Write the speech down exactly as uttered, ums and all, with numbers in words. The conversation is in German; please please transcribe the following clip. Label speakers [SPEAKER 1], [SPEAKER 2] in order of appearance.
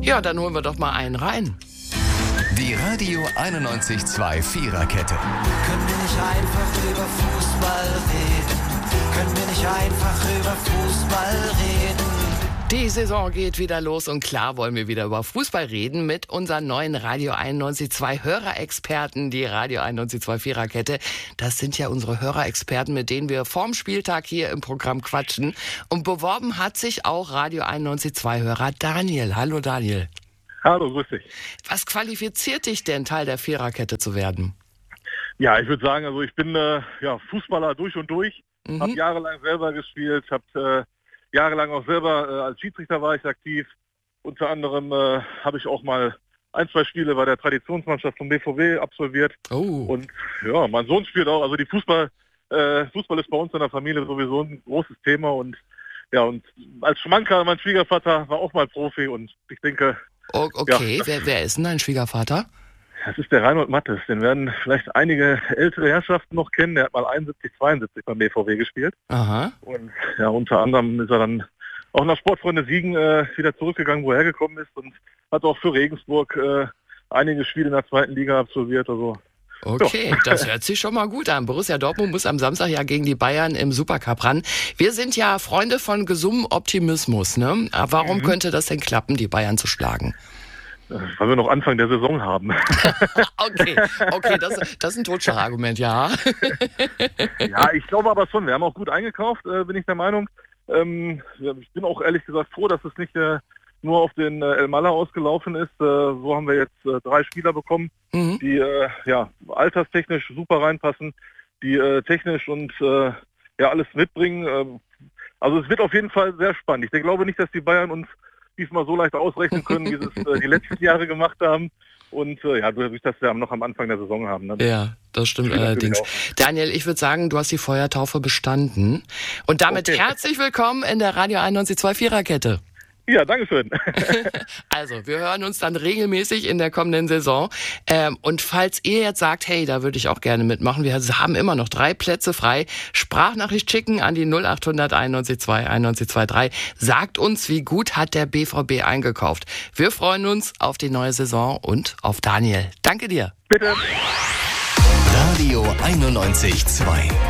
[SPEAKER 1] Ja, dann holen wir doch mal einen rein.
[SPEAKER 2] Die Radio einundneunzig Komma zwei Viererkette.
[SPEAKER 3] Können wir nicht einfach über Fußball reden? Können wir nicht einfach über Fußball reden?
[SPEAKER 1] Die Saison geht wieder los und klar wollen wir wieder über Fußball reden mit unseren neuen Radio einundneunzig Komma zwei Hörerexperten, die Radio einundneunzig Komma zwei Viererkette. Das sind ja unsere Hörerexperten, mit denen wir vorm Spieltag hier im Programm quatschen. Und beworben hat sich auch Radio einundneunzig Komma zwei Hörer Daniel. Hallo Daniel.
[SPEAKER 4] Hallo, grüß dich.
[SPEAKER 1] Was qualifiziert dich denn, Teil der Viererkette zu werden?
[SPEAKER 4] Ja, ich würde sagen, also ich bin äh, ja, Fußballer durch und durch.
[SPEAKER 1] Mhm.
[SPEAKER 4] Habe jahrelang selber gespielt, habe äh, jahrelang auch selber äh, als Schiedsrichter war ich aktiv. Unter anderem äh, habe ich auch mal ein, zwei Spiele bei der Traditionsmannschaft vom B V W absolviert.
[SPEAKER 1] Oh.
[SPEAKER 4] Und ja, mein Sohn spielt auch. Also die Fußball, äh, Fußball ist bei uns in der Familie sowieso ein großes Thema. Und ja, und als Schmankerl, mein Schwiegervater war auch mal Profi und ich denke...
[SPEAKER 1] O- okay,
[SPEAKER 4] ja,
[SPEAKER 1] wer, wer ist denn dein Schwiegervater?
[SPEAKER 4] Das ist der Reinhold Mattes. Den werden vielleicht einige ältere Herrschaften noch kennen. Der hat mal einundsiebzig, zweiundsiebzig beim B V W gespielt.
[SPEAKER 1] Aha.
[SPEAKER 4] Und ja, unter anderem ist er dann auch nach Sportfreunde Siegen äh, wieder zurückgegangen, wo er hergekommen ist. Und hat auch für Regensburg äh, einige Spiele in der zweiten Liga absolviert. Also
[SPEAKER 1] Okay,
[SPEAKER 4] ja.
[SPEAKER 1] Das hört sich schon mal gut an. Borussia Dortmund muss am Samstag ja gegen die Bayern im Supercup ran. Wir sind ja Freunde von gesundem Optimismus, ne? Aber warum
[SPEAKER 4] Mhm.
[SPEAKER 1] könnte das denn klappen, die Bayern zu schlagen?
[SPEAKER 4] Weil wir noch Anfang der Saison haben.
[SPEAKER 1] Okay, okay, das, das ist ein Totschlagargument, ja.
[SPEAKER 4] Ja, ich glaube aber schon. Wir haben auch gut eingekauft, äh, bin ich der Meinung. Ähm, ja, ich bin auch ehrlich gesagt froh, dass es nicht äh, nur auf den äh, El Mala ausgelaufen ist. Äh, so haben wir jetzt äh, drei Spieler bekommen,
[SPEAKER 1] Mhm.
[SPEAKER 4] die äh, ja alterstechnisch super reinpassen, die äh, technisch und äh, ja alles mitbringen. Ähm, also es wird auf jeden Fall sehr spannend. Ich glaube nicht, dass die Bayern uns diesmal so leicht ausrechnen können, wie sie es äh, die letzten Jahre gemacht haben. Und äh, ja, dadurch, dass wir noch am Anfang der Saison haben. Ne?
[SPEAKER 1] Ja, das stimmt
[SPEAKER 4] Spielt
[SPEAKER 1] allerdings.
[SPEAKER 4] natürlich
[SPEAKER 1] Daniel, ich würde sagen, du hast die Feuertaufe bestanden. Und damit
[SPEAKER 4] Okay.
[SPEAKER 1] herzlich willkommen in der Radio einundneunzig Komma zwei Viererkette.
[SPEAKER 4] Ja, dankeschön.
[SPEAKER 1] Also, wir hören uns dann regelmäßig in der kommenden Saison. Ähm, und falls ihr jetzt sagt, hey, da würde ich auch gerne mitmachen, wir haben immer noch drei Plätze frei, Sprachnachricht schicken an die null acht hundert einundneunzig Komma zwei einundneunzig Komma dreiundzwanzig. Sagt uns, wie gut hat der B V B eingekauft. Wir freuen uns auf die neue Saison und auf Daniel. Danke dir.
[SPEAKER 4] Bitte.
[SPEAKER 2] Radio einundneunzig Komma zwei.